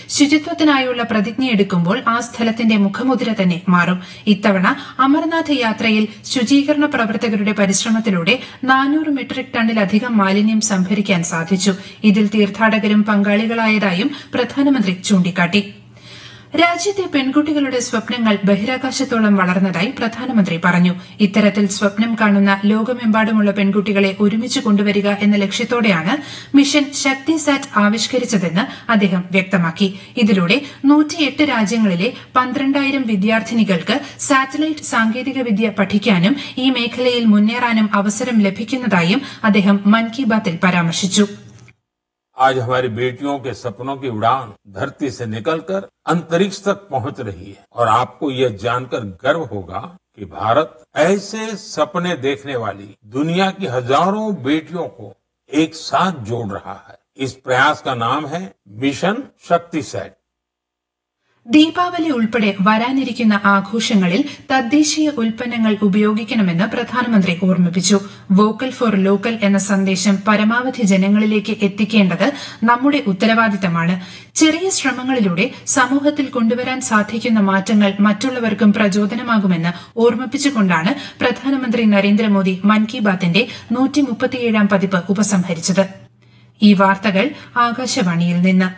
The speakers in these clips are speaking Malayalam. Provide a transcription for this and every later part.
ശുചിത്വത്തിനായുള്ള പ്രതിജ്ഞയെടുക്കുമ്പോൾ ആ സ്ഥലത്തിന്റെ മുഖമുദ്ര തന്നെ മാറും. ഇത്തവണ അമർനാഥ് യാത്രയിൽ ശുചീകരണ പ്രവർത്തകരുടെ പരിശ്രമത്തിലൂടെ 400 മെട്രിക് ടണ്ണിലധികം മാലിന്യം സംഭരിക്കാൻ സാധിച്ചു. ഇതിൽ തീർത്ഥാടകരും പങ്കാളികളായതായും പ്രധാനമന്ത്രി ചൂണ്ടിക്കാട്ടി. രാജ്യത്തെ പെൺകുട്ടികളുടെ സ്വപ്നങ്ങൾ ബഹിരാകാശത്തോളം വളർന്നതായി പ്രധാനമന്ത്രി പറഞ്ഞു. ഇത്തരത്തിൽ സ്വപ്നം കാണുന്ന ലോകമെമ്പാടുമുള്ള പെൺകുട്ടികളെ ഒരുമിച്ച് കൊണ്ടുവരിക എന്ന ലക്ഷ്യത്തോടെയാണ് മിഷൻ ശക്തിസാറ്റ് ആവിഷ്കരിച്ചതെന്ന് അദ്ദേഹം വ്യക്തമാക്കി. ഇതിലൂടെ 108 രാജ്യങ്ങളിലെ 12,000 വിദ്യാർത്ഥിനികൾക്ക് സാറ്റലൈറ്റ് സാങ്കേതികവിദ്യ പഠിക്കാനും ഈ മേഖലയിൽ മുന്നേറാനും അവസരം ലഭിക്കുന്നതായും അദ്ദേഹം മൻ കി ബാത്തിൽ പരാമർശിച്ചു. आज हमारी बेटियों के सपनों की उड़ान धरती से निकलकर अंतरिक्ष तक पहुंच रही है और आपको यह जानकर गर्व होगा कि भारत ऐसे सपने देखने वाली दुनिया की हजारों बेटियों को एक साथ जोड़ रहा है. इस प्रयास का नाम है मिशन शक्तिसैट. ദീപാവലി ഉൾപ്പെടെ വരാനിരിക്കുന്ന ആഘോഷങ്ങളിൽ തദ്ദേശീയ ഉൽപ്പന്നങ്ങൾ ഉപയോഗിക്കണമെന്ന് പ്രധാനമന്ത്രി ഓർമ്മിപ്പിച്ചു. വോക്കൽ ഫോർ ലോക്കൽ എന്ന സന്ദേശം പരമാവധി ജനങ്ങളിലേക്ക് എത്തിക്കേണ്ടത് നമ്മുടെ ഉത്തരവാദിത്തമാണ്. ചെറിയ ശ്രമങ്ങളിലൂടെ സമൂഹത്തിൽ കൊണ്ടുവരാൻ സാധിക്കുന്ന മാറ്റങ്ങൾ മറ്റുള്ളവർക്കും പ്രചോദനമാകുമെന്ന് ഓർമ്മിപ്പിച്ചുകൊണ്ടാണ് പ്രധാനമന്ത്രി നരേന്ദ്രമോദി മൻ കി ബാത്തിന്റെ 137ാം പതിപ്പ് ഉപസംഹരിച്ചത്. ഈ വാർത്തകൾ ആകാശവാണിയിൽ നിന്ന്.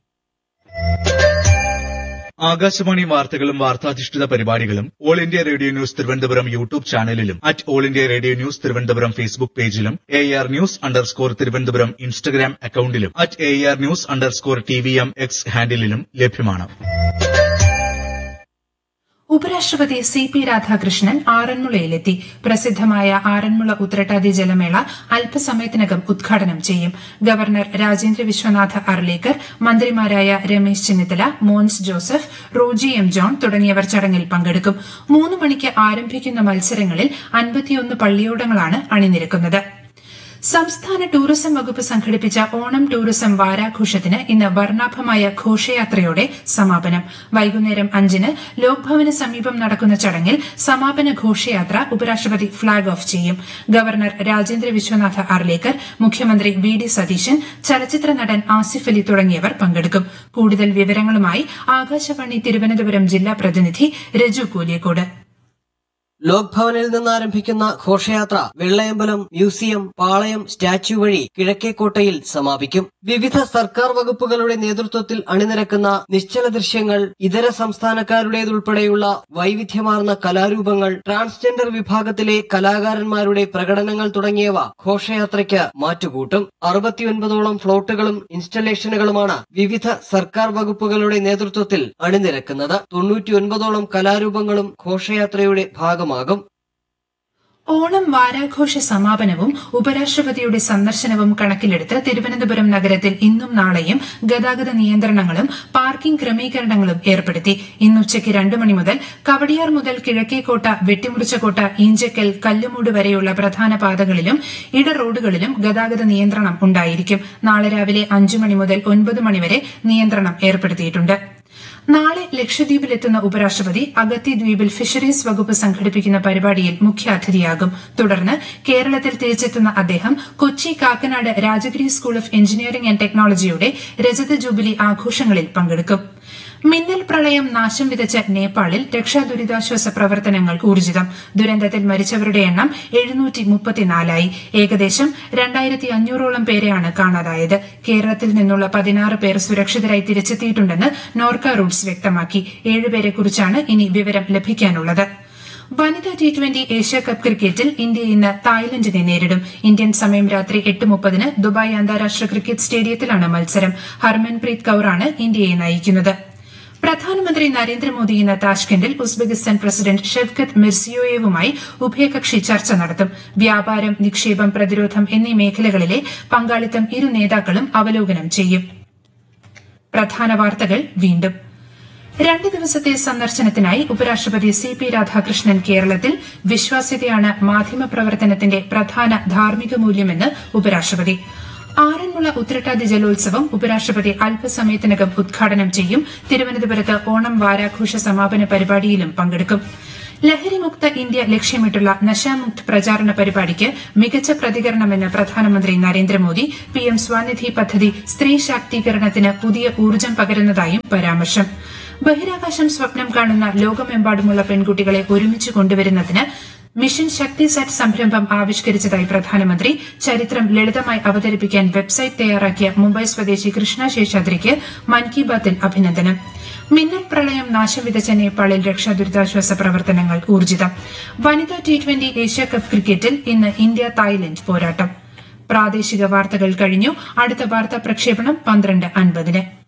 ആകാശവാണി വാർത്തകളും വാർത്താധിഷ്ഠിത പരിപാടികളും all India radio news Thiruvananthapuram YouTube ചാനലിലും @all India radio news Thiruvananthapuram Facebook പേജിലും AR News_ തിരുവനന്തപുരം ഇൻസ്റ്റഗ്രാം അക്കൌണ്ടിലും @AR News_TVM X ഹാൻഡിലും ലഭ്യമാണ്. ഉപരാഷ്ട്രപതി CP രാധാകൃഷ്ണൻ ആറന്മുളയിലെത്തി. പ്രസിദ്ധമായ ആറന്മുള ഉത്രട്ടാതി ജലമേള അല്പസമയത്തിനകം ഉദ്ഘാടനം ചെയ്യും. ഗവർണർ രാജേന്ദ്ര വിശ്വനാഥ് അർലേക്കർ, മന്ത്രിമാരായ Ramesh Chennithala, Mons Joseph, Roji M John തുടങ്ങിയവർ ചടങ്ങിൽ പങ്കെടുക്കും. 3 മണിക്ക് ആരംഭിക്കുന്ന മത്സരങ്ങളിൽ 51 പള്ളിയോടങ്ങളാണ് അണിനിരക്കുന്നത്. സംസ്ഥാന ടൂറിസം വകുപ്പ് സംഘടിപ്പിച്ച ഓണം ടൂറിസം വാരാഘോഷത്തിന് ഇന്ന് വർണ്ണാഭമായ ഘോഷയാത്രയോടെ സമാപനം. വൈകുന്നേരം 5-ന് ലോക്ഭവന് സമീപം നടക്കുന്ന ചടങ്ങിൽ സമാപന ഘോഷയാത്ര ഉപരാഷ്ട്രപതി ഫ്ളാഗ് ഓഫ് ചെയ്യും. ഗവർണർ രാജേന്ദ്ര വിശ്വനാഥ് അർലേക്കർ, മുഖ്യമന്ത്രി VD സതീശൻ, ചലച്ചിത്ര നടൻ ആസിഫ് അലി തുടങ്ങിയവർ പങ്കെടുക്കും. കൂടുതൽ വിവരങ്ങളുമായി ആകാശവാണി തിരുവനന്തപുരം ജില്ലാ പ്രതിനിധി രജു കൂലിയക്കോട്. ലോക്ഭവനിൽ നിന്നാരംഭിക്കുന്ന ഘോഷയാത്ര വെള്ളയമ്പലം മ്യൂസിയം, പാളയം സ്റ്റാച്യു വഴി കിഴക്കേക്കോട്ടയിൽ സമാപിക്കും. വിവിധ സർക്കാർ വകുപ്പുകളുടെ നേതൃത്വത്തിൽ അണിനിരക്കുന്ന നിശ്ചല ദൃശ്യങ്ങൾ, ഇതര സംസ്ഥാനക്കാരുടേതുൾപ്പെടെയുള്ള വൈവിധ്യമാർന്ന കലാരൂപങ്ങൾ, ട്രാൻസ്ജെൻഡർ വിഭാഗത്തിലെ കലാകാരന്മാരുടെ പ്രകടനങ്ങൾ തുടങ്ങിയവ ഘോഷയാത്രയ്ക്ക് മാറ്റുകൂട്ടും. 69ഓളം ഫ്ലോട്ടുകളും ഇൻസ്റ്റലേഷനുകളുമാണ് വിവിധ സർക്കാർ വകുപ്പുകളുടെ നേതൃത്വത്തിൽ അണിനിരക്കുന്നത്. 99ഓളം കലാരൂപങ്ങളും ഘോഷയാത്രയുടെ ഭാഗമാകും. ഓണം വാരാഘോഷ സമാപനവും ഉപരാഷ്ട്രപതിയുടെ സന്ദർശനവും കണക്കിലെടുത്ത് തിരുവനന്തപുരം നഗരത്തിൽ ഇന്നും നാളെയും ഗതാഗത നിയന്ത്രണങ്ങളും പാർക്കിംഗ് ക്രമീകരണങ്ങളും ഏർപ്പെടുത്തി. ഇന്നുച്ചയ്ക്ക് 2 മണി മുതൽ കവടിയാർ മുതൽ കിഴക്കേക്കോട്ട, വെട്ടിമുറിച്ചകോട്ട, ഈഞ്ചക്കൽ, കല്ലുമൂട് വരെയുള്ള പ്രധാന പാതകളിലും ഇട റോഡുകളിലും ഗതാഗത നിയന്ത്രണം ഉണ്ടായിരിക്കും. നാളെ രാവിലെ 5 മണി മുതൽ 9 മണി വരെ നിയന്ത്രണം ഏർപ്പെടുത്തിയിട്ടുണ്ട്. നാളെ ലക്ഷദ്വീപിലെത്തുന്ന ഉപരാഷ്ട്രപതി അഗത്തി ദ്വീപിൽ ഫിഷറീസ് വകുപ്പ് സംഘടിപ്പിക്കുന്ന പരിപാടിയിൽ മുഖ്യാതിഥിയാകും. തുടർന്ന് കേരളത്തിൽ തിരിച്ചെത്തുന്ന അദ്ദേഹം Kochi Kakkanad Rajagiri school of engineering and ടെക്നോളജിയുടെ രജത ജൂബിലി ആഘോഷങ്ങളിൽ പങ്കെടുക്കും. മിന്നൽ പ്രളയം നാശം വിതച്ച നേപ്പാളിൽ രക്ഷാദുരിതാശ്വാസ പ്രവർത്തനങ്ങൾ ഊർജിതം. ദുരന്തത്തിൽ മരിച്ചവരുടെ എണ്ണം 734ആയി. ഏകദേശം 2500ഓളം പേരെയാണ് കാണാതായത്. കേരളത്തിൽ നിന്നുള്ള 16 പേർ സുരക്ഷിതരായി തിരിച്ചെത്തിയിട്ടുണ്ടെന്ന് നോർക്ക റൂട്ട്സ് വ്യക്തമാക്കി. 7 പേരെക്കുറിച്ചാണ് ഇനി വിവരം ലഭിക്കാനുള്ളത്. വനിതാ T20 ഏഷ്യാകപ്പ് ക്രിക്കറ്റിൽ ഇന്ത്യ ഇന്ന് തായ്ലൻഡിനെ നേരിടും. ഇന്ത്യൻ സമയം രാത്രി 8:30-ന് ദുബായ് അന്താരാഷ്ട്ര ക്രിക്കറ്റ് സ്റ്റേഡിയത്തിലാണ് മത്സരം. ഹർമൻപ്രീത് കൌറാണ് ഇന്ത്യയെ നയിക്കുന്നത്. പ്രധാനമന്ത്രി നരേന്ദ്രമോദി ഇന്ന് താഷ്കെൻഡിൽ ഉസ്ബെക്കിസ്ഥാൻ പ്രസിഡന്റ് ഷെവ്കത്ത് മിർസിയോയേവുമായി ഉഭയകക്ഷി ചർച്ച നടത്തും. വ്യാപാരം, നിക്ഷേപം, പ്രതിരോധം എന്നീ മേഖലകളിലെ പങ്കാളിത്തം ഇരു നേതാക്കളും അവലോകനം ചെയ്യും. പ്രധാന വാർത്തകൾ വീണ്ടും. 2 ദിവസത്തെ സന്ദർശനത്തിനായി ഉപരാഷ്ട്രപതി CP രാധാകൃഷ്ണൻ കേരളത്തിൽ. വിശ്വാസ്യതയാണ് മാധ്യമപ്രവർത്തനത്തിന്റെ പ്രധാന ധാർമ്മിക മൂല്യമെന്ന് ഉപരാഷ്ട്രപതി. ആറന്മുള ഉത്രട്ടാതി ജലോത്സവം ഉപരാഷ്ട്രപതി അല്പസമയത്തിനകം ഉദ്ഘാടനം ചെയ്യും. തിരുവനന്തപുരത്ത് ഓണം വാരാഘോഷ സമാപന പരിപാടിയിലും പങ്കെടുക്കും. ലഹരിമുക്ത ഇന്ത്യ ലക്ഷ്യമിട്ടുള്ള നശാമുക്ത് പ്രചാരണ പരിപാടിക്ക് മികച്ച പ്രതികരണമെന്ന് പ്രധാനമന്ത്രി നരേന്ദ്രമോദി. പിഎം സ്വനിധി പദ്ധതി സ്ത്രീ ശാക്തീകരണത്തിന് പുതിയ ഊർജ്ജം പകരുന്നതായും പരാമർശം. ബഹിരാകാശം സ്വപ്നം കാണുന്ന ലോകമെമ്പാടുമുള്ള പെൺകുട്ടികളെ ഒരുമിച്ച് കൊണ്ടുവരുന്നതിന് മിഷൻ ശക്തിസാറ്റ് സംരംഭം ആവിഷ്കരിച്ചതായി പ്രധാനമന്ത്രി. ചരിത്രം ലളിതമായി അവതരിപ്പിക്കാൻ വെബ്സൈറ്റ് തയ്യാറാക്കിയ മുംബൈ സ്വദേശി കൃഷ്ണ ശേഷാദ്രിക്ക് മൻ കി ബാത്തിൽ അഭിനന്ദനം. മിന്നൽ പ്രളയം നാശം വിതച്ച നേപ്പാളിൽ രക്ഷാദുരിതാശ്വാസ പ്രവർത്തനങ്ങൾ ഊർജിതം. വനിതാ T20 ഏഷ്യാകപ്പ് ക്രിക്കറ്റിൽ ഇന്ന് ഇന്ത്യ തായ്ലൻഡ് പോരാട്ടം. പ്രാദേശിക വാർത്തകൾ കഴിഞ്ഞു. അടുത്ത വാർത്താ പ്രക്ഷേപണം 12:50.